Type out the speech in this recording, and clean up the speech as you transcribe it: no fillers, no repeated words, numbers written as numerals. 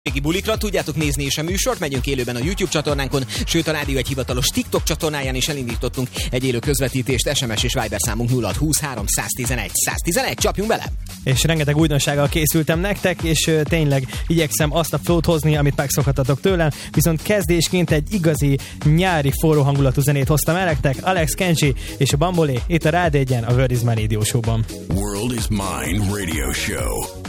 Bulikra tudjátok nézni is a műsort, megyünk élőben a YouTube csatornánkon, sőt a rádió egy hivatalos TikTok csatornáján is elindítottunk egy élő közvetítést, SMS és Viber számunk 0623 111 111, csapjunk bele! És rengeteg újdonsággal készültem nektek, és tényleg igyekszem azt a flót hozni, amit megszokhattatok tőlem, viszont kezdésként egy igazi nyári forró hangulatú zenét hoztam el nektek, Alex Kenji és a Bambolé, itt a Rádió 1-en, a World is My Radio Show-ban. World is Mine Radio Show.